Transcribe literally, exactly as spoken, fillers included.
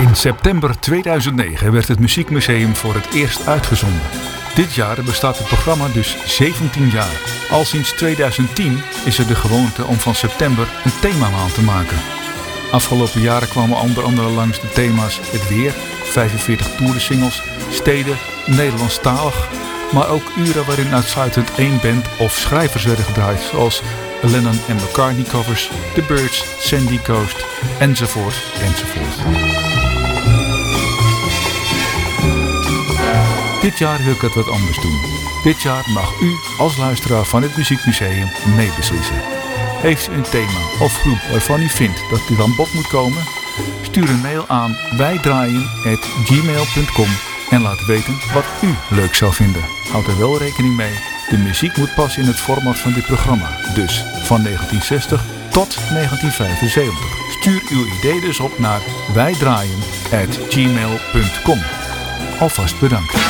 In september tweeduizend negen werd het Muziekmuseum voor het eerst uitgezonden. Dit jaar bestaat het programma dus zeventien jaar. Al sinds tweeduizend tien is er de gewoonte om van september een themamaand te maken. Afgelopen jaren kwamen onder andere langs de thema's het weer, vijfenveertig toerensingles, steden, Nederlandstalig, maar ook uren waarin uitsluitend één band of schrijvers werden gedraaid, zoals Lennon en McCartney covers, The Byrds, Sandy Coast, enzovoort, enzovoort. Dit jaar wil ik het wat anders doen. Dit jaar mag u als luisteraar van het Muziekmuseum meebeslissen. Heeft u een thema of groep waarvan u vindt dat die aan bod moet komen? Stuur een mail aan wijdraaien at gmail punt com en laat weten wat u leuk zou vinden. Houd er wel rekening mee, de muziek moet passen in het format van dit programma. Dus van negentien zestig tot negentien vijfenzeventig. Stuur uw idee dus op naar wijdraaien at gmail punt com. Alvast bedankt.